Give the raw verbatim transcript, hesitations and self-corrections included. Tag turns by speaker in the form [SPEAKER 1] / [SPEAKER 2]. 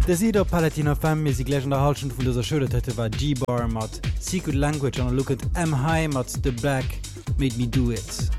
[SPEAKER 1] Der Sieder Palatiner Fam me gläch der Halschen vun der Schule hätte war G-Bar mat Secret Language an Look at M High mat the Black made me do it.